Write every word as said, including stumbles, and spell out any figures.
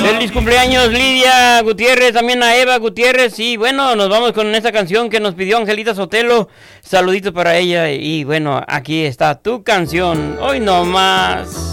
Feliz cumpleaños Lidia Gutiérrez, también a Eva Gutiérrez. Y bueno, nos vamos con esta canción que nos pidió Angelita Sotelo. Saludito para ella. Y bueno, aquí está tu canción. Hoy no más.